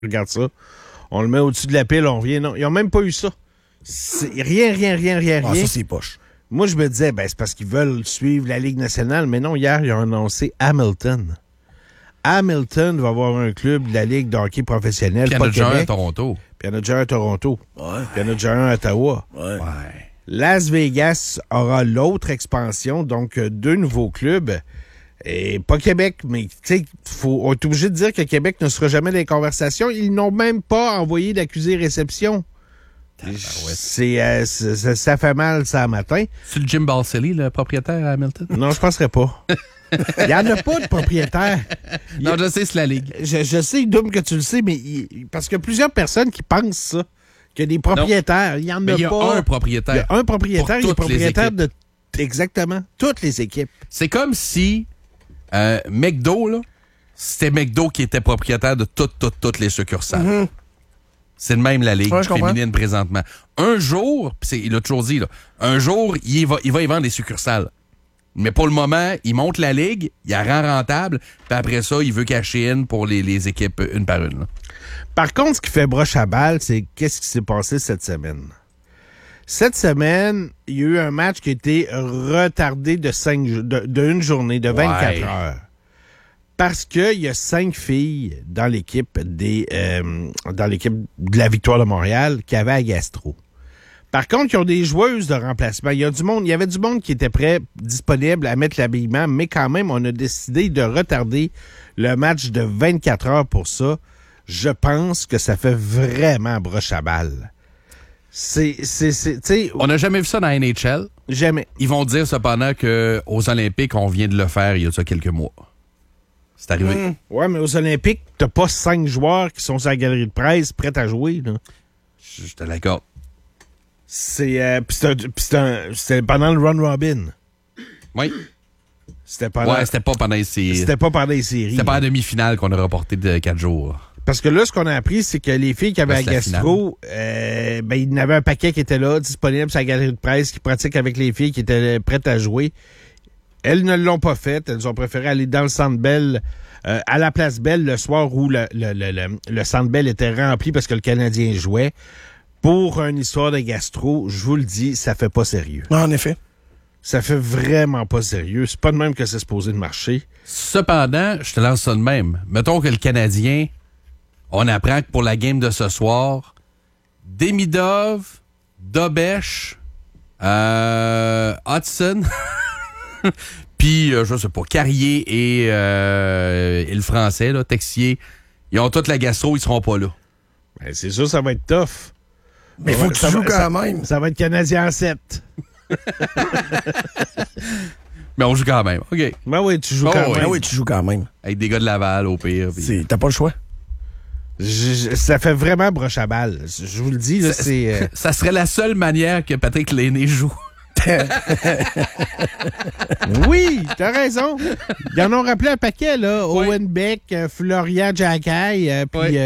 regarde ça. On le met au-dessus de la pile, on revient. Non, ils n'ont même pas eu ça. Rien. Ah, ça, c'est poche. Moi, je me disais, c'est parce qu'ils veulent suivre la Ligue nationale. Mais non, hier, ils ont annoncé Hamilton. Hamilton va avoir un club de la Ligue de hockey professionnelle. Puis il y en a déjà un à Toronto. Puis il y en a déjà un à Toronto. Ouais. Puis il y en a déjà un à Ottawa. Ouais. Las Vegas aura l'autre expansion, donc 2 nouveaux clubs. Et pas Québec, mais tu sais, on est obligé de dire que Québec ne sera jamais dans les conversations. Ils n'ont même pas envoyé d'accusé réception. Ça fait mal ça matin. C'est le Jim Balsillie, le propriétaire à Hamilton? Non, je penserais pas. Il n'y en a pas de propriétaire. Non, je sais, c'est la Ligue. Je sais, Doom, que tu le sais, mais parce qu'il y a plusieurs personnes qui pensent ça. Qu'il y a des propriétaires. Il n'y en a pas. Il y a un propriétaire. Il y a un propriétaire, il est propriétaire de exactement toutes les équipes. C'est comme si McDo, là, c'était McDo qui était propriétaire de toutes les succursales. Mm-hmm. C'est le même la Ligue Ouais, je comprends. féminine présentement. Un jour, il a toujours dit, là, un jour, il va y vendre des succursales. Mais pour le moment, il monte la Ligue, il la rend rentable, puis après ça, il veut cacher in pour les équipes une par une. Là. Par contre, ce qui fait broche à balle, c'est qu'est-ce qui s'est passé cette semaine. Cette semaine, il y a eu un match qui a été retardé d'une journée, de 24 heures. Parce qu'il y a 5 filles dans l'équipe de la Victoire de Montréal qui avaient la gastro. Par contre, ils ont des joueuses de remplacement. Il y avait du monde qui était prêt, disponible à mettre l'habillement, mais quand même, on a décidé de retarder le match de 24 heures pour ça. Je pense que ça fait vraiment broche à balle. On n'a jamais vu ça dans la NHL. Jamais. Ils vont dire cependant qu'aux Olympiques, on vient de le faire il y a ça quelques mois. C'est arrivé. Ouais, mais aux Olympiques, t'as pas 5 joueurs qui sont sur la galerie de presse prêts à jouer. Là. Je te l'accorde. C'était pendant le run robin. Oui. C'était pas pendant les séries. C'était pas pendant les séries. C'était pas la demi-finale qu'on a reporté de 4 jours. Parce que là, ce qu'on a appris, c'est que les filles qui avaient la gastro, il y en avait un paquet qui était là, disponible sur la galerie de presse, qui pratique avec les filles qui étaient prêtes à jouer. Elles ne l'ont pas fait. Elles ont préféré aller dans le Centre Bell, à la Place Bell, le soir où le Centre Bell était rempli parce que le Canadien jouait. Pour une histoire de gastro, je vous le dis, ça fait pas sérieux. En effet. Ça fait vraiment pas sérieux. C'est pas de même que c'est supposé de marcher. Cependant, je te lance ça de même. Mettons que le Canadien, on apprend que pour la game de ce soir, Demidov, Dobesch, Hudson, puis, je sais pas, Carrier et le Français, là, Texier, ils ont toute la gastro, ils seront pas là. Ben, c'est sûr, ça va être tough. Mais il faut que tu joues quand même. Ça va être Canadien en 7. Mais on joue quand même, OK. Ben oui, tu joues quand même. Ben oui, tu joues quand même. Avec des gars de Laval, au pire. Puis... T'as pas le choix. Ça fait vraiment broche à balle. Je vous le dis, là, c'est... Ça serait la seule manière que Patrick Lainé joue. Oui, t'as raison. Ils en ont rappelé un paquet, là. Oui. Owen Beck, Florian Jackay, puis... il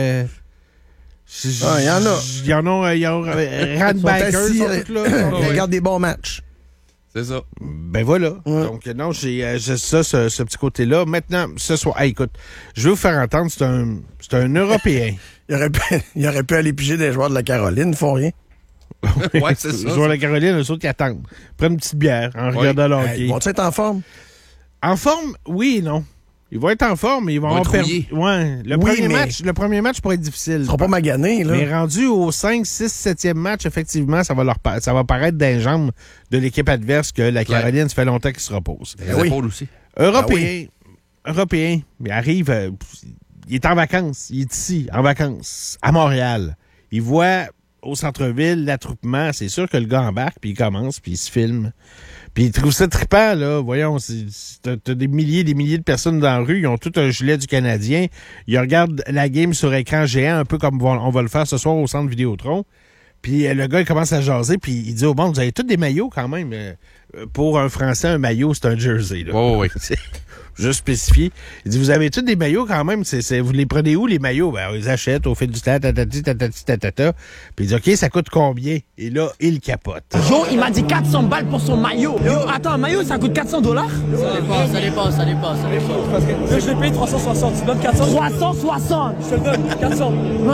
y en a. Il y en a Rand Baker. Regarde des bons matchs. C'est ça. Ben voilà. Ouais. Donc, non, j'ai ça, ce petit côté-là. Maintenant, ce soir, écoute, je vais vous faire entendre, c'est un Européen. Il aurait pu aller piger des joueurs de la Caroline, ils font rien. Ouais, c'est ça. Les joueurs de la Caroline, eux autres qui attendent. Prennent une petite bière en regardant le hockey. Ils vont-ils être en forme? En forme, oui et non. Ils vont être en forme, mais ils vont avoir perdu. Ouais. Le premier match pourrait être difficile. Ils seront pas maganés, là. Mais rendu au 5, 6, 7e match, effectivement, ça va paraître dans les jambes de l'équipe adverse que la Caroline, ça fait longtemps qu'ils se reposent. Les épaules aussi. Européen, il arrive, il est en vacances. Il est ici, en vacances, à Montréal. Il voit au centre-ville l'attroupement. C'est sûr que le gars embarque, puis il commence, puis il se filme. Puis il trouve ça trippant, là. Voyons, t'as des milliers de personnes dans la rue. Ils ont tout un gilet du Canadien. Ils regardent la game sur écran géant, un peu comme on va le faire ce soir au Centre Vidéotron. Puis le gars, il commence à jaser, puis il dit au monde, vous avez tous des maillots quand même. Pour un Français, un maillot, c'est un jersey. Là. Oh, oui. Juste spécifié. Il dit, vous avez tous des maillots quand même. Vous les prenez où, les maillots? Ben, on les achète au fil du temps, tatata. Puis il dit, OK, ça coûte combien? Et là, il capote. Yo, il m'a dit 400 balles pour son maillot. Yo, attends, un maillot, ça coûte 400 $? Ça dépend. Je vais payer 360. Tu donnes 400? 360. Je te le donne, 400.